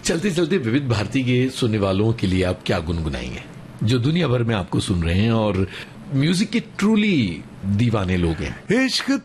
चलते चलते विविध भारती के सुनने वालों के लिए आप क्या गुनगुनाएंगे, जो दुनिया भर में आपको सुन रहे हैं और म्यूजिक के ट्रूली दीवाने लोग हैं? इश्क